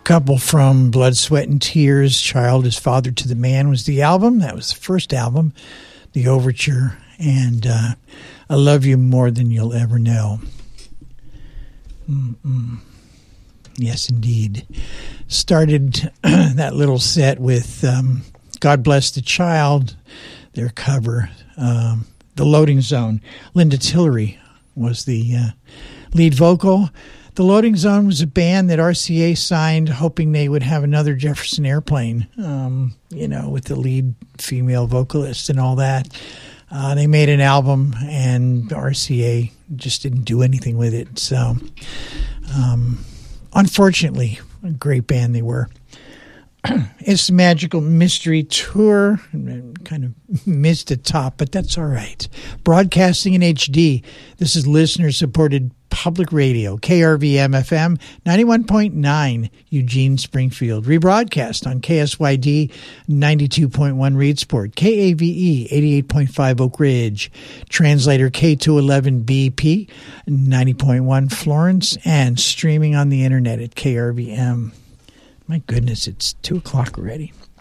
Couple from Blood, Sweat, and Tears. Child is Father to the Man was the album. That was the first album, the overture, and I Love You More Than You'll Ever Know. Yes, indeed. Started that little set with God Bless the Child, their cover, The Loading Zone. Linda Tillery was the lead vocal. The Loading Zone was a band that RCA signed hoping they would have another Jefferson Airplane, with the lead female vocalist and all that. They made an album, and RCA just didn't do anything with it. So, unfortunately, a great band they were. It's the Magical Mystery Tour. Kind of missed the top, but that's all right. Broadcasting in HD. This is listener-supported public radio, KRVM-FM 91.9, Eugene, Springfield. Rebroadcast on KSYD 92.1 Reedsport, KAVE 88.5 Oak Ridge, translator K211BP 90.1 Florence, and streaming on the internet at KRVM. My goodness, it's 2 o'clock already.